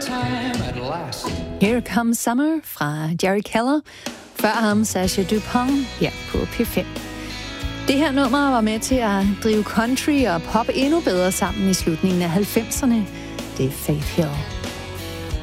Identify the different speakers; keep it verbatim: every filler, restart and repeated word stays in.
Speaker 1: time at last.
Speaker 2: Here Comes Summer fra Jerry Keller. Før ham Sasha Dupont her på P fem. Det her nummer var med til at drive country og pop endnu bedre sammen i slutningen af halvfemserne. Det er Faith Hill.